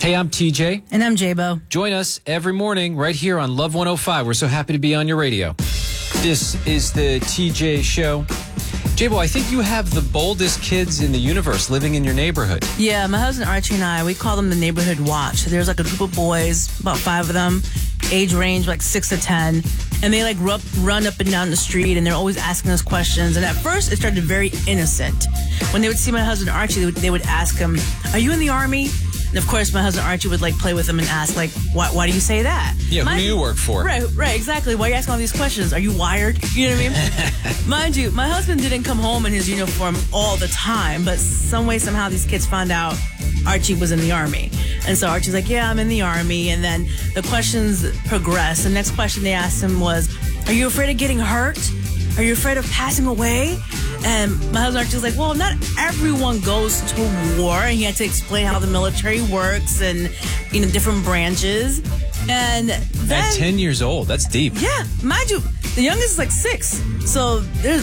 Hey, I'm TJ. And I'm J-Bo. Join us every morning right here on Love 105. We're so happy to be on your radio. This is the TJ Show. J-Bo, I think you have the boldest kids in the universe living in your neighborhood. Yeah, my husband Archie and I, we call them the neighborhood watch. So there's like a group of boys, about 5 of them, age range like 6 to 10. And they like run up and down the street, and they're always asking us questions. And at first, it started very innocent. When they would see my husband Archie, they would ask him, "Are you in the Army?" And of course, my husband Archie would like play with them and ask like, "Why do you say that?" Yeah, who do you work for? Right, exactly. Why are you asking all these questions? Are you wired? You know what I mean? Mind you, my husband didn't come home in his uniform all the time, but some way, somehow, these kids found out Archie was in the Army. And so Archie's like, "Yeah, I'm in the Army." And then the questions progressed. The next question they asked him was, "Are you afraid of getting hurt? Are you afraid of passing away?" And my husband Archie was like, "Well, not everyone goes to war." And he had to explain how the military works and, different branches. And then, at 10 years old, that's deep. Yeah, mind you, the youngest is like 6. So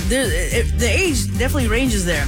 the age definitely ranges there.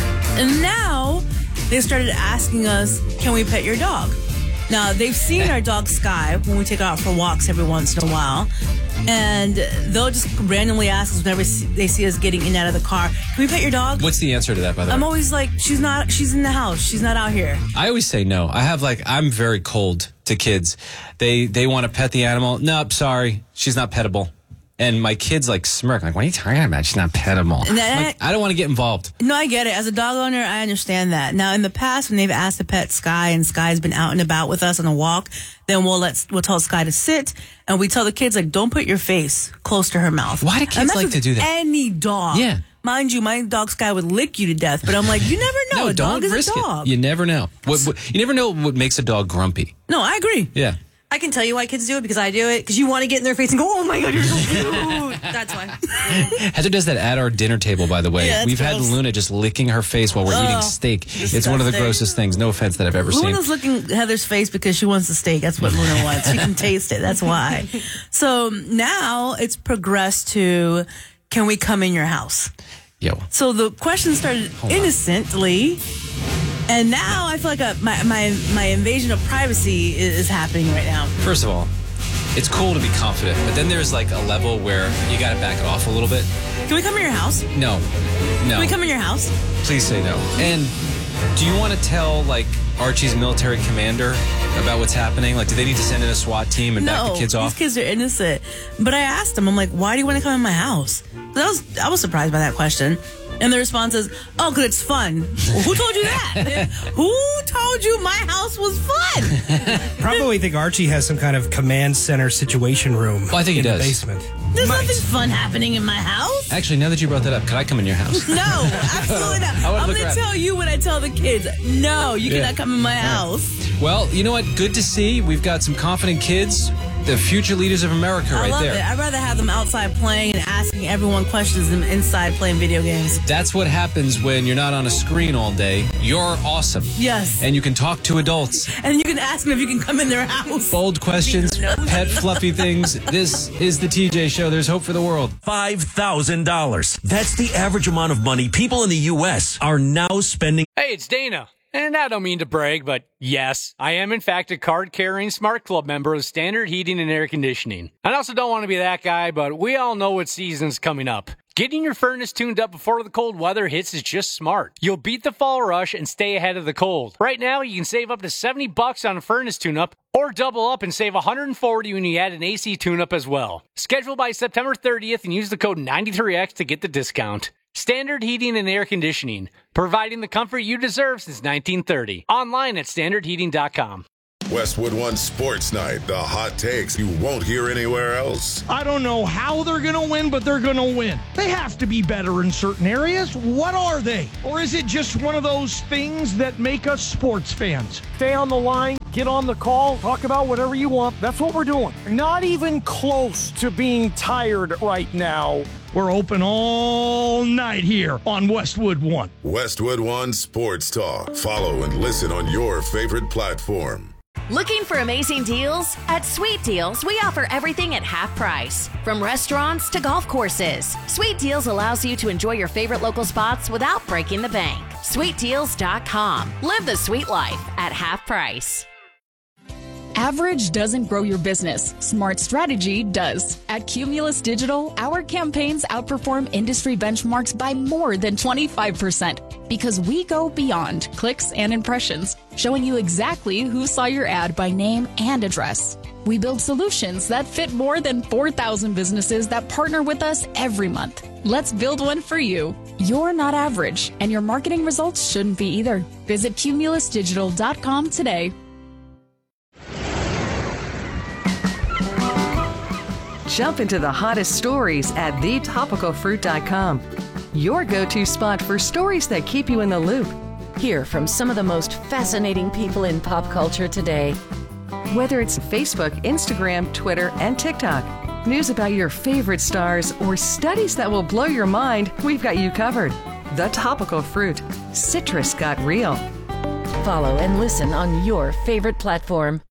And now they started asking us, "Can we pet your dog?" Now, they've seen our dog Sky when we take her out for walks every once in a while. And they'll just randomly ask us whenever they see us getting in and out of the car, "Can we pet your dog?" What's the answer to that, by the way? I'm always like, she's in the house. She's not out here. I always say no. I'm very cold to kids. They want to pet the animal. Nope, sorry. She's not pettable. And my kids like smirk. Like, what are you talking about? She's not pettable. I don't want to get involved. No, I get it. As a dog owner, I understand that. Now, in the past, when they've asked to pet Sky and Sky's been out and about with us on a walk, then we'll tell Sky to sit, and we tell the kids, like, don't put your face close to her mouth. Why do kids like to do that? Any dog. Yeah. Mind you, my dog Sky would lick you to death, but I'm like, you never know. No, a dog don't is risk a dog. it. You never know. You never know what makes a dog grumpy. No, I agree. Yeah. I can tell you why kids do it, because I do it. Because you want to get in their face and go, "Oh my God, you're so cute." That's why. Heather does that at our dinner table, by the way. Yeah, We've gross. had Luna just licking her face while we're eating steak. Disgusting. It's one of the grossest things. No offense that I've ever seen. Luna's licking Heather's face because she wants the steak. That's what Luna wants. She can taste it. That's why. So now it's progressed to, "Can we come in your house?" Yo. So the question started innocently, and now I feel like my invasion of privacy is happening right now. First of all, it's cool to be confident, but then there's like a level where you got to back it off a little bit. Can we come in your house? No. Can we come in your house? Please say no. And do you want to tell like Archie's military commander about what's happening? Like, do they need to send in a SWAT team and back the kids off? These kids are innocent. But I asked them, I'm like, "Why do you want to come in my house?" I was surprised by that question. And the response is, "Oh, because it's fun." Well, who told you that? Who told you my house was fun? Probably think Archie has some kind of command center situation room. Well, I think he in does. the basement. There's nothing fun happening in my house. Actually, now that you brought that up, could I come in your house? No, absolutely not. I wanna I'm look going to around. tell you what I tell the kids. No, you cannot come in my house. Well, you know what? Good to see. We've got some confident kids, the future leaders of America I right love there. it. I'd rather have them outside playing and asking everyone questions than inside playing video games. That's what happens when you're not on a screen all day. You're awesome. Yes. And you can talk to adults. And you can ask them if you can come in their house. Bold questions, pet fluffy things. This is the TJ Show. There's hope for the world. $5,000. That's the average amount of money people in the U.S. are now spending. Hey, it's Dana. And I don't mean to brag, but yes, I am in fact a card-carrying Smart Club member of Standard Heating and Air Conditioning. I also don't want to be that guy, but we all know what season's coming up. Getting your furnace tuned up before the cold weather hits is just smart. You'll beat the fall rush and stay ahead of the cold. Right now, you can save up to $70 on a furnace tune-up, or double up and save $140 when you add an AC tune-up as well. Schedule by September 30th and use the code 93X to get the discount. Standard Heating and Air Conditioning, providing the comfort you deserve since 1930. Online at standardheating.com. Westwood One Sports Night, the hot takes you won't hear anywhere else. I don't know how they're going to win, but they're going to win. They have to be better in certain areas. What are they? Or is it just one of those things that make us sports fans? Stay on the line, get on the call, talk about whatever you want. That's what we're doing. Not even close to being tired right now. We're open all night here on Westwood One. Westwood One Sports Talk. Follow and listen on your favorite platform. Looking for amazing deals? At Sweet Deals, we offer everything at half price. From restaurants to golf courses, Sweet Deals allows you to enjoy your favorite local spots without breaking the bank. SweetDeals.com. Live the sweet life at half price. Average doesn't grow your business. Smart strategy does. At Cumulus Digital, our campaigns outperform industry benchmarks by more than 25% because we go beyond clicks and impressions, showing you exactly who saw your ad by name and address. We build solutions that fit more than 4,000 businesses that partner with us every month. Let's build one for you. You're not average, and your marketing results shouldn't be either. Visit cumulusdigital.com today. Jump into the hottest stories at thetopicalfruit.com. Your go-to spot for stories that keep you in the loop. Hear from some of the most fascinating people in pop culture today. Whether it's Facebook, Instagram, Twitter, and TikTok, news about your favorite stars, or studies that will blow your mind, we've got you covered. The Topical Fruit. Citrus got real. Follow and listen on your favorite platform.